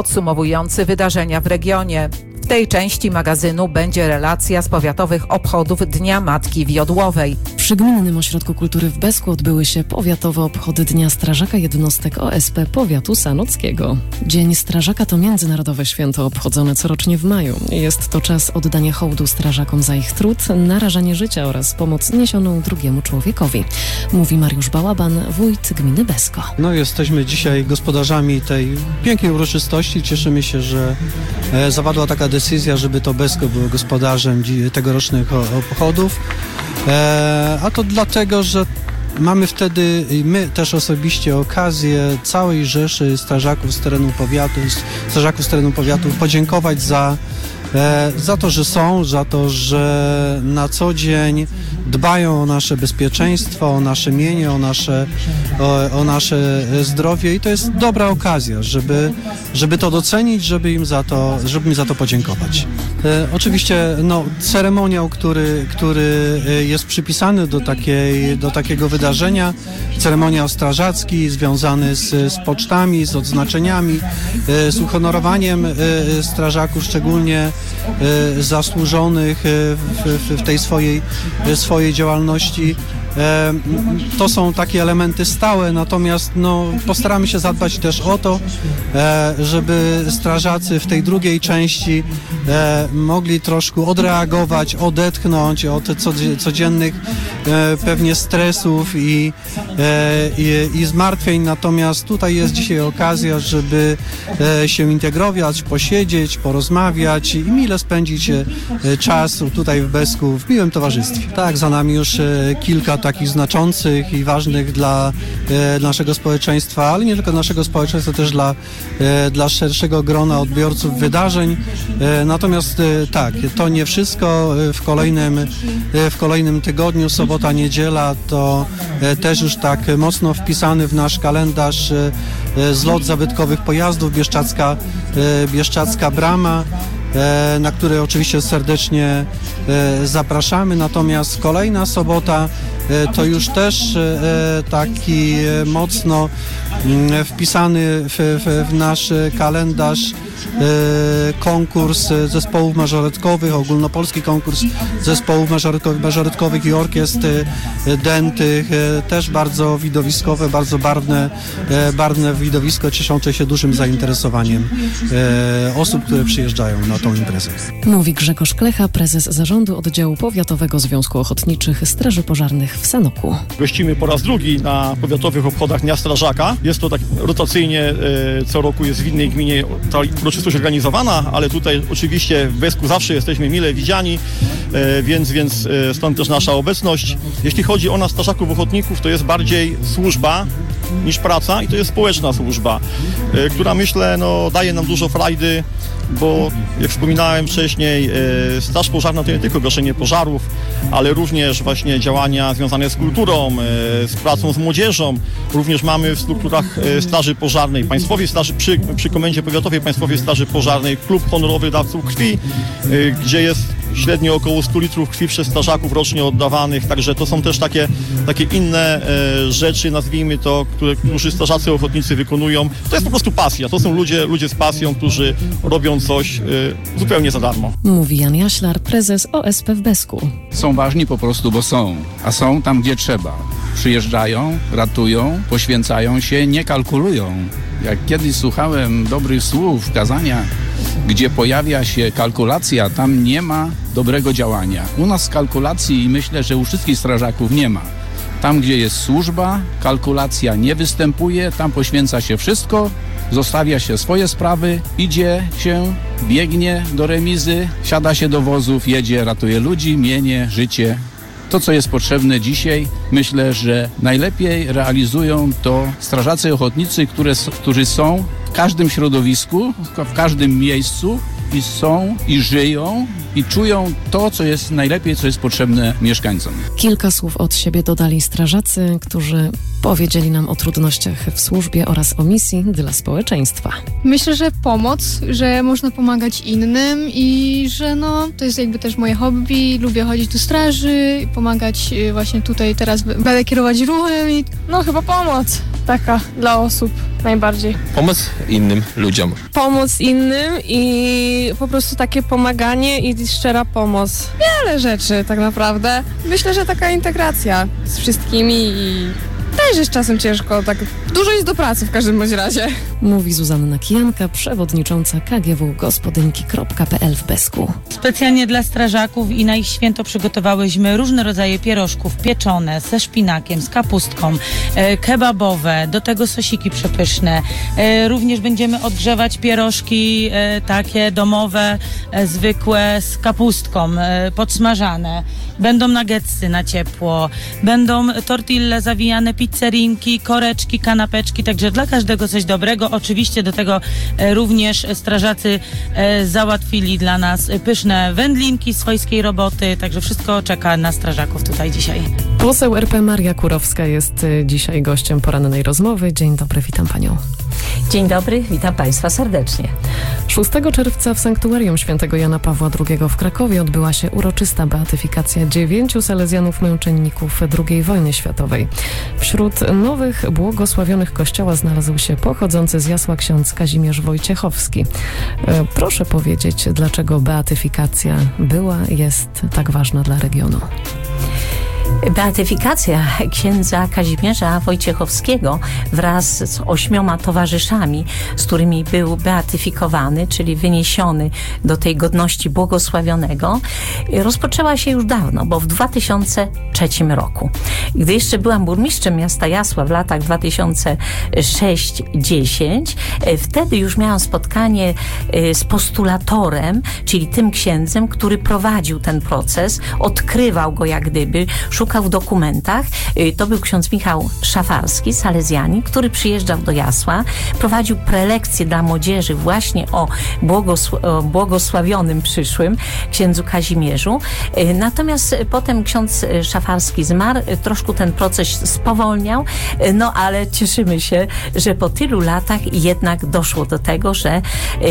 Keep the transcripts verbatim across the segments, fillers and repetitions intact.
podsumowujący wydarzenia w regionie. W tej części magazynu będzie relacja z powiatowych obchodów Dnia Matki w Jodłowej. Przy Gminnym Ośrodku Kultury w Besku odbyły się powiatowe obchody Dnia Strażaka Jednostek O S P Powiatu Sanockiego. Dzień Strażaka to międzynarodowe święto obchodzone corocznie w maju. Jest to czas oddania hołdu strażakom za ich trud, narażanie życia oraz pomoc niesioną drugiemu człowiekowi. Mówi Mariusz Bałaban, wójt gminy Besko. No, jesteśmy dzisiaj gospodarzami tej pięknej uroczystości. Cieszymy się, że e, zapadła taka decyzja, żeby to Besko było gospodarzem tegorocznych obchodów. E, a to dlatego, że mamy wtedy, my też osobiście okazję całej rzeszy strażaków z terenu powiatu, strażaków z terenu powiatu podziękować za E, za to, że są, za to, że na co dzień dbają o nasze bezpieczeństwo, o nasze mienie, o nasze, o, o nasze zdrowie i to jest dobra okazja, żeby, żeby to docenić, żeby im za to, żeby im za to podziękować. E, oczywiście no, ceremoniał, który, który jest przypisany do, takiej, do takiego wydarzenia, ceremoniał strażacki związany z, z pocztami, z odznaczeniami, e, z uhonorowaniem e, strażaków, szczególnie zasłużonych w, w, w tej swojej, swojej działalności. To są takie elementy stałe, natomiast no, postaramy się zadbać też o to, żeby strażacy w tej drugiej części mogli troszkę odreagować, odetchnąć od codziennych pewnie stresów i, i, i zmartwień, natomiast tutaj jest dzisiaj okazja, żeby się integrować, posiedzieć, porozmawiać i mile spędzić czas tutaj w Besku w miłym towarzystwie. Tak, za nami już kilka takich znaczących i ważnych dla e, naszego społeczeństwa, ale nie tylko naszego społeczeństwa, też dla, e, dla szerszego grona odbiorców wydarzeń. E, natomiast e, tak, to nie wszystko. W kolejnym, e, w kolejnym tygodniu, sobota, niedziela, to e, też już tak mocno wpisany w nasz kalendarz e, zlot zabytkowych pojazdów, Bieszczadzka, e, Bieszczadzka Brama, na które oczywiście serdecznie zapraszamy. Natomiast kolejna sobota to już też taki mocno wpisany w, w, w nasz kalendarz konkurs zespołów mażoretkowych, ogólnopolski konkurs zespołów mażoretkowych, mażoretkowych i orkiestr dętych, też bardzo widowiskowe, bardzo barwne, barwne widowisko, cieszące się dużym zainteresowaniem osób, które przyjeżdżają na tą imprezę. Mówi Grzegorz Klecha, prezes zarządu oddziału powiatowego Związku Ochotniczych Straży Pożarnych w Sanoku. Gościmy po raz drugi na powiatowych obchodach Dnia Strażaka. Jest to tak rotacyjnie, co roku jest w innej gminie ta uroczystość organizowana, ale tutaj oczywiście w Besku zawsze jesteśmy mile widziani, więc, więc stąd też nasza obecność. Jeśli chodzi o nas, strażaków ochotników, to jest bardziej służba niż praca i to jest społeczna służba, która myślę no, daje nam dużo frajdy, bo jak wspominałem wcześniej, straż pożarna to nie tylko gaszenie pożarów, ale również właśnie działania związane z kulturą, z pracą z młodzieżą. Również mamy w strukturach Straży Pożarnej, Państwowej Straży, przy, przy Komendzie Powiatowej Państwowej Straży Pożarnej klub honorowy dawców krwi, gdzie jest średnio około stu litrów krwi przez strażaków rocznie oddawanych, także to są też takie, takie inne e, rzeczy, nazwijmy to, które, którzy strażacy ochotnicy wykonują. To jest po prostu pasja, to są ludzie, ludzie z pasją, którzy robią coś e, zupełnie za darmo. Mówi Jan Jaślar, prezes O S P w Besku. Są ważni po prostu, bo są, a są tam, gdzie trzeba. Przyjeżdżają, ratują, poświęcają się, nie kalkulują. Jak kiedyś słuchałem dobrych słów, kazania, gdzie pojawia się kalkulacja, tam nie ma dobrego działania. U nas kalkulacji, i myślę, że u wszystkich strażaków nie ma. Tam, gdzie jest służba, kalkulacja nie występuje, tam poświęca się wszystko, zostawia się swoje sprawy, idzie się, biegnie do remizy, siada się do wozów, jedzie, ratuje ludzi, mienie, życie. To, co jest potrzebne dzisiaj, myślę, że najlepiej realizują to strażacy ochotnicy, które, którzy są w każdym środowisku, w każdym miejscu i są, i żyją, i czują to, co jest najlepiej, co jest potrzebne mieszkańcom. Kilka słów od siebie dodali strażacy, którzy powiedzieli nam o trudnościach w służbie oraz o misji dla społeczeństwa. Myślę, że pomoc, że można pomagać innym i że no, to jest jakby też moje hobby. Lubię chodzić do straży, pomagać właśnie tutaj teraz będę kierować ruchem i no chyba pomoc. taka dla osób najbardziej. Pomoc innym ludziom. Pomóc innym i po prostu takie pomaganie i szczera pomoc. Wiele rzeczy tak naprawdę. Myślę, że taka integracja z wszystkimi i też jest czasem ciężko, tak dużo jest do pracy w każdym bądź razie. Mówi Zuzanna Kijanka, przewodnicząca K G W gospodynki kropka p l w Besku. Specjalnie dla strażaków i na ich święto przygotowałyśmy różne rodzaje pierożków pieczone ze szpinakiem, z kapustką, e, kebabowe, do tego sosiki przepyszne. E, również będziemy odgrzewać pierożki e, takie domowe, e, zwykłe z kapustką, e, podsmażane. Będą nuggetsy na ciepło, będą tortille zawijane, pizzerinki, koreczki, kanapeczki, także dla każdego coś dobrego. Oczywiście do tego e, również strażacy e, załatwili dla nas pyszne wędlinki swojskiej roboty, także wszystko czeka na strażaków tutaj dzisiaj. Poseł R P Maria Kurowska jest y, dzisiaj gościem porannej rozmowy. Dzień dobry, witam panią. Dzień dobry, witam państwa serdecznie. szóstego czerwca w Sanktuarium Świętego Jana Pawła drugiego w Krakowie odbyła się uroczysta beatyfikacja dziewięciu salezjanów męczenników drugiej wojny światowej. Wśród nowych błogosławionych kościoła znalazł się pochodzący z Jasła ksiądz Kazimierz Wojciechowski. E, proszę powiedzieć, dlaczego beatyfikacja była, jest tak ważna dla regionu? Beatyfikacja księdza Kazimierza Wojciechowskiego wraz z ośmioma towarzyszami, z którymi był beatyfikowany, czyli wyniesiony do tej godności błogosławionego, rozpoczęła się już dawno, bo w dwa tysiące trzecim roku. Gdy jeszcze byłam burmistrzem miasta Jasła w latach dwa tysiące szósty do dziesiątego, wtedy już miałam spotkanie z postulatorem, czyli tym księdzem, który prowadził ten proces, odkrywał go jak gdyby, szukał w dokumentach. To był ksiądz Michał Szafarski, salezjanin, który przyjeżdżał do Jasła, prowadził prelekcje dla młodzieży właśnie o, błogosł- o błogosławionym przyszłym księdzu Kazimierzu. Natomiast potem ksiądz Szafarski zmarł, troszkę ten proces spowolniał, no ale cieszymy się, że po tylu latach jednak doszło do tego, że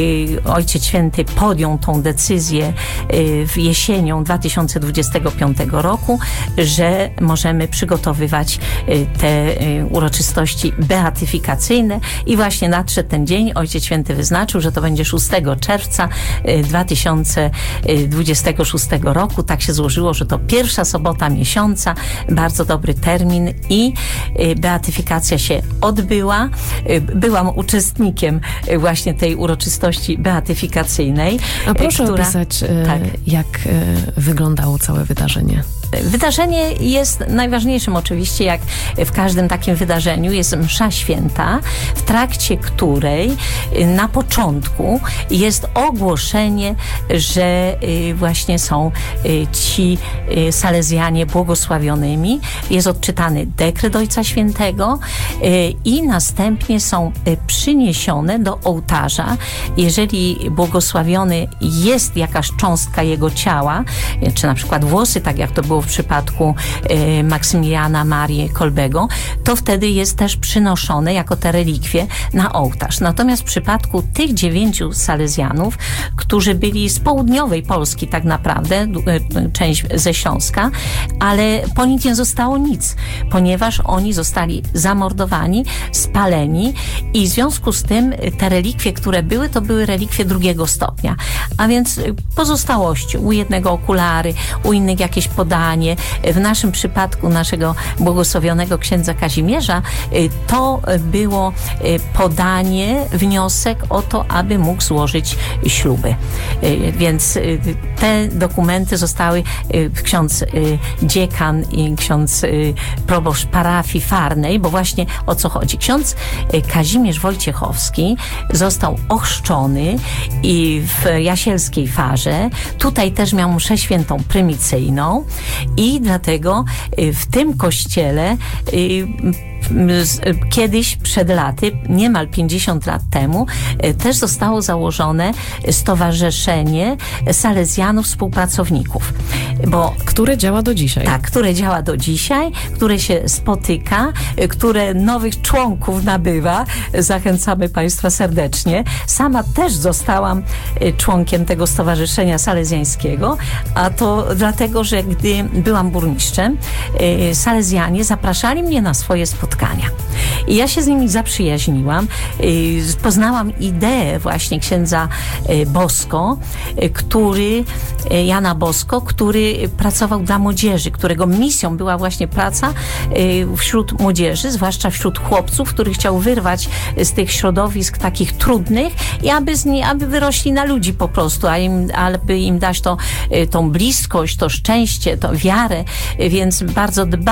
Ojciec Święty podjął tą decyzję w jesienią dwa tysiące dwudziestego piątego roku, że możemy przygotowywać te uroczystości beatyfikacyjne i właśnie nadszedł ten dzień. Ojciec Święty wyznaczył, że to będzie szóstego czerwca dwa tysiące dwudziestego szóstego roku. Tak się złożyło, że to pierwsza sobota miesiąca, bardzo dobry termin i beatyfikacja się odbyła. Byłam uczestnikiem właśnie tej uroczystości beatyfikacyjnej. A proszę która, opisać, tak. jak wyglądało całe wydarzenie. Wydarzenie jest najważniejszym oczywiście, jak w każdym takim wydarzeniu, jest msza święta, w trakcie której na początku jest ogłoszenie, że właśnie są ci salezjanie błogosławionymi. Jest odczytany dekret Ojca Świętego i następnie są przyniesione do ołtarza. Jeżeli błogosławiony jest jakaś cząstka jego ciała, czy na przykład włosy, tak jak to było w przypadku e, Maksymiliana Marii Kolbego, to wtedy jest też przynoszone jako te relikwie na ołtarz. Natomiast w przypadku tych dziewięciu salezjanów, którzy byli z południowej Polski tak naprawdę, e, część ze Śląska, ale po nich nie zostało nic, ponieważ oni zostali zamordowani, spaleni i w związku z tym te relikwie, które były, to były relikwie drugiego stopnia. A więc pozostałości, u jednego okulary, u innych jakieś podanie. W naszym przypadku naszego błogosławionego księdza Kazimierza to było podanie, wniosek o to, aby mógł złożyć śluby. Więc te dokumenty zostały ksiądz dziekan i ksiądz proboszcz parafii Farnej, bo właśnie o co chodzi. Ksiądz Kazimierz Wojciechowski został ochrzczony i w Jasielskiej Farze. Tutaj też miał mszę świętą prymicyjną i dlatego w tym kościele kiedyś przed laty, niemal pięćdziesiąt lat temu, też zostało założone Stowarzyszenie Salezjanów Współpracowników. Bo, które działa do dzisiaj. Tak, które działa do dzisiaj, które się spotyka, które nowych członków nabywa. Zachęcamy Państwa serdecznie. Sama też zostałam członkiem tego Stowarzyszenia Salezjańskiego, a to dlatego, że gdy byłam burmistrzem, salezjanie zapraszali mnie na swoje spotkania spotkania. I ja się z nimi zaprzyjaźniłam, poznałam ideę właśnie księdza Bosko, który, Jana Bosko, który pracował dla młodzieży, którego misją była właśnie praca wśród młodzieży, zwłaszcza wśród chłopców, który chciał wyrwać z tych środowisk takich trudnych i aby, z nie, aby wyrośli na ludzi po prostu, a im, aby im dać to, tą bliskość, to szczęście, tą wiarę, więc bardzo dba